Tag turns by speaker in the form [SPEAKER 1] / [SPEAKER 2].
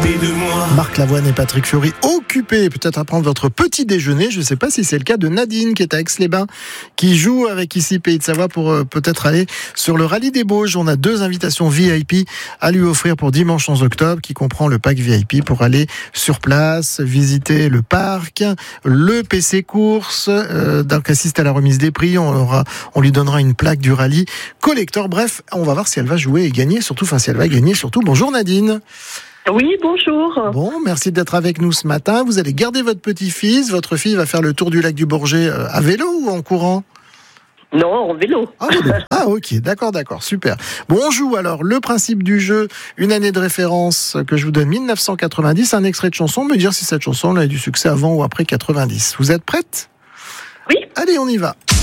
[SPEAKER 1] de moi.
[SPEAKER 2] Marc Lavoine et Patrick Fiori occupés peut-être à prendre votre petit déjeuner. Je ne sais pas si c'est le cas de Nadine qui est à Aix-les-Bains, qui joue avec ici Pays de Savoie pour peut-être aller sur le rallye des Bauges. On a 2 invitations VIP à lui offrir pour dimanche 11 octobre qui comprend le pack VIP pour aller sur place, visiter le parc, le PC course, donc assister à la remise des prix. On lui donnera une plaque du rallye collector. Bref, on va voir si elle va jouer et gagner surtout. Enfin, si elle va gagner surtout. Bonjour Nadine.
[SPEAKER 3] Oui, bonjour.
[SPEAKER 2] Bon, merci d'être avec nous ce matin. Vous allez garder votre petit-fils. Votre fille va faire le tour du lac du Bourget à vélo ou en courant ?
[SPEAKER 3] Non, en vélo.
[SPEAKER 2] Ah, ok, d'accord, super. Bon, on joue alors. Le principe du jeu, une année de référence que je vous donne, 1990, un extrait de chanson, me dire si cette chanson a eu du succès avant ou après 90. Vous êtes prête ?
[SPEAKER 3] Oui.
[SPEAKER 2] Allez, on y va.